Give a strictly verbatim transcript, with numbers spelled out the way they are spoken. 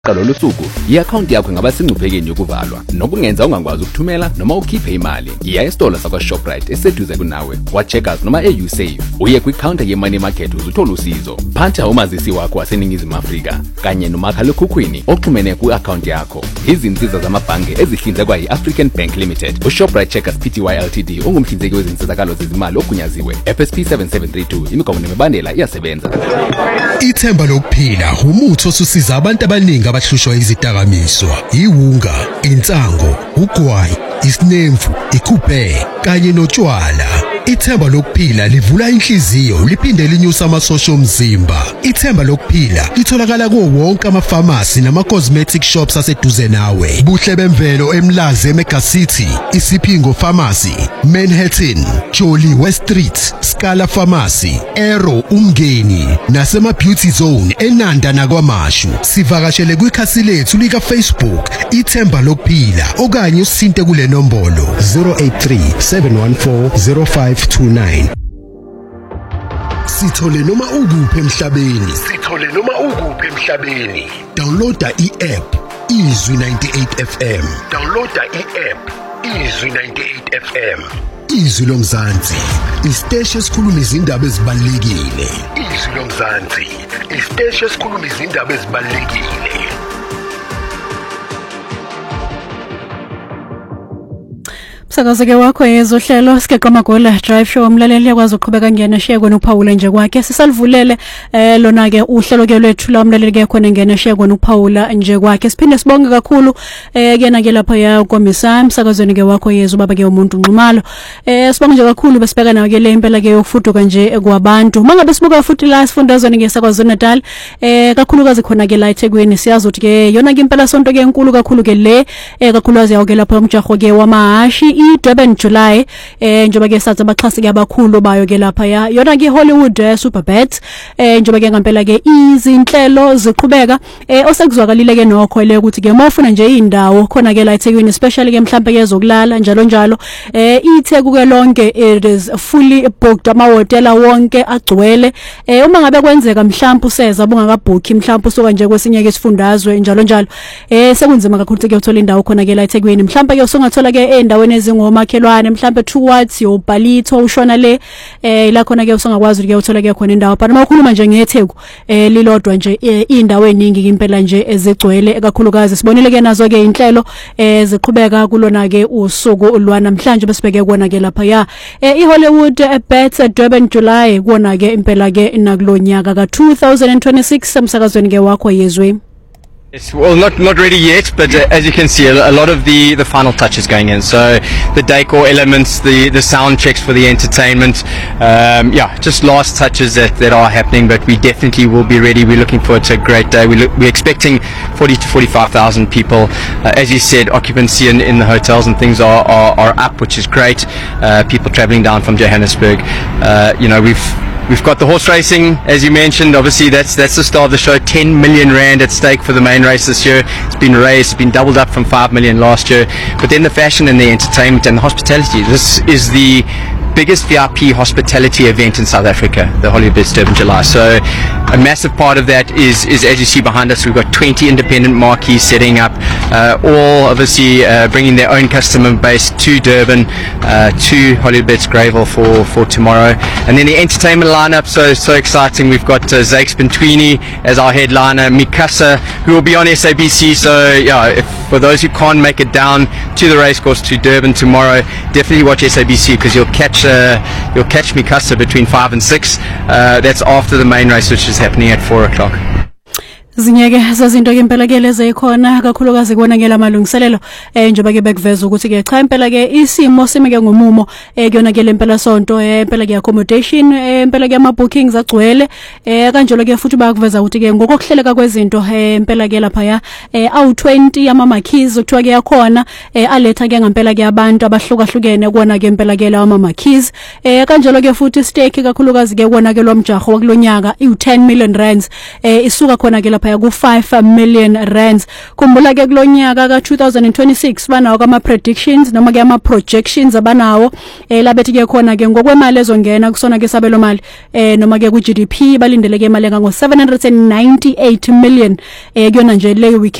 Kalolu suku i-account yakho ingaba sengcuphekeni yokuvalwa nokungenza ungakwazi ukuthumela noma ukhiphe imali. Iya esitolo sakwa Shoprite eseduze kunawe, wa-Checkers noma e-USave. Uye kwi-counter ye-Money Market uzuthola usizo. Phatha umazisi wakho waseNingizimu Afrika kanye nomakhalekhukhwini oxhumene ku-account yakho. Izinsiza zamabhange ezihlinzekwa yi-African Bank Limited. U-Shoprite Checkers Pty Ltd ungumhlinzeki wezinsizakalo zezimali ogunyaziwe. F S P seven seven three two imigomo nemibandela iyasebenza. Ithemba lokuphila umuthi osusiza abantu abaningi abahlushwa izidakamizwa, iwunga, insango, ugwayi, isinemfu, ikuphe kanye notshwala. Ithemba lokuphila livula inhliziyo liphinde linyusa amasosha omzimba. Ithemba lokuphila litholakala kuwo wonke ama-pharmacy nama-cosmetic shops aseduze nawe. Buhle bemvelo eMlazi eMega City, Isipingo Pharmacy, Manhattan, Jolly West Street, Scala Pharmacy, Arrow Umngeni nasema Beauty Zone eNanda nakwaMashu. Sivakashele kwikhasi lethu lika Facebook Ithemba lokuphila okanye usinte kule nombolo zero eight three seven one four zero five two nine. Sithole noma ukuphi emhlabeni, sithole noma ukuphi emhlabeni. Downloada i-app Izwi ninety-eight F M. Downloada i-app Izwi ninety-eight F M. Izwi lomzansi, isiteshi esikhuluma izindaba ezibalekile. Izwi lomzansi, isiteshi esikhuluma izindaba ezibalekile. Sakazeke wakho yezohlelo Sikeqwa Magola Drive Show umlaleli yakwazi ukuqhubeka ngene shekwe noPaula nje kwakhe sisalivulele eh lona ke uhlelo ke lwethu la umlaleli ke khona ngene shekwe noPaula nje kwakhe siphinde sibonge kakhulu eh kena ke lapha ya komisa umsakazweni ke wakho yezo baba ke umuntu Nxumalo eh sibonge nje kakhulu besibeka nawe ke le impela ke yokufuduka nje kwabantu mangabe sibuka futhi la sifundazweni ke sakwaZulu Natal eh kakhulukazi khona ke la eThekwini siyazi ukuthi ke yona ke impela sonto ke enkulu kakhulu ke le eh kakhulukazi yawo ke lapha umjaho ke wamahashi i-Durban July eh njoba ke sathi abaxhasi ke abakhulu bayo ke lapha ya yona ke Hollywood eh, Superbet eh njoba ke ngempela ke izinhlelo ziqhubeka eh osekuzwakalile ke nokho le ukuthi ke mafuna nje indawo khona ke la eThekwini especially ke mhlambe ke zokulala njalo njalo eh iTheku ke lonke it is fully booked amahotela wonke agcwele eh uma ngabe kwenzeka mhlambe useza bungakabhooki mhlambe usuka nje kwesinye ke sifundazwe njalo njalo eh sekunzima kakhulu ke uthola indawo khona ke la eThekwini mhlambe ke usungathola ke endaweni ngomakhelwane mhlambe towards yoBalito ushona le eh la khona ke usungakwazi ke uthola ke khona indawo but makhuluma nje ngeTheku eh lilodwa nje indawo eningi impela nje ezigcwele ekakhulukazi sibonile ke nazo ke inhlelo eh ziqhubeka kulona ke usuku lwanamhlanje besibeke kuona ke lapha ya eh iHollywood Bet Durban July kuona ke impela ke nakulonyaka ka two thousand twenty-six emsakazweni ke wakho yezwe. Yes, well, not not ready yet, but uh, as you can see, a, a lot of the, the final touches going in. So the decor elements, the, the sound checks for the entertainment, um, yeah, just last touches that, that are happening. But we definitely will be ready. We're looking forward to a great day. We look, we're expecting forty to forty-five thousand people. Uh, as you said, occupancy in, in the hotels and things are, are, are up, which is great. Uh, people travelling down from Johannesburg. Uh, you know, we've We've got the horse racing, as you mentioned. Obviously, that's that's the star of the show. ten million rand at stake for the main race this year. It's been raised, it's been doubled up from five million last year. But then the fashion and the entertainment and the hospitality. This is the biggest V I P hospitality event in South Africa, the Hollywood Durban July. So a massive part of that is, is as you see behind us, we've got twenty independent marquees setting up, uh, all obviously uh, bringing their own customer base to Durban, uh, to Hollywood Greyville for, for tomorrow. And then the entertainment lineup, so so exciting. We've got uh, Zakes Bentwini as our headliner, Mikasa, who will be on S A B C. So yeah, if, for those who can't make it down to the racecourse to Durban tomorrow, definitely watch S A B C because you'll catch uh, you'll catch Mikasa between five and six. Uh, that's after the main race, which is happening at four o'clock. Zinyeke zazinto ke impela ke leze ikhona kakhulukazi kubona ngela malungiselelo eh njoba ke bekuveza ukuthi ke cha impela ke isimo simeke ngomumo eh kuyona ke lempela sonto eh impela ke accommodation eh impela ke ama bookings agcwele eh kanjalo ke futhi bayakuveza ukuthi ke ngokuhleleka kwezinto eh impela ke lapha ya eh awu twenty ama marquees okuthiwa ke yakhona eh aletha ke ngempela ke abantu abahlukahlukene kuona ke impela ke lawa ama marquees eh kanjalo ke futhi stake kakhulukazi ke kuona ke lo mjaho wakulonyaka i ten million rands eh isuka khona ke lapha ku five million rands. Khumbula ke kulonyaka ka two thousand twenty-six banawo kama predictions noma ke ama projections abanawo eh labethi ke khona ke ngokwemali ezongena kusona ke sabelo mali eh noma ke ku G D P balindeleke imali enga ngo seven hundred ninety-eight million eh kuyona nje leyo